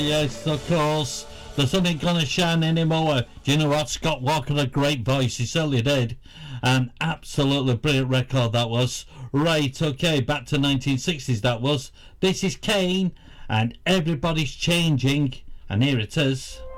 yes, of course. The sun ain't gonna shine anymore. Do you know what? Scott Walker had a great voice. He certainly did. An absolutely brilliant record that was. Right, okay, back to 1960s that was. This is Kane, and everybody's changing. And here it is.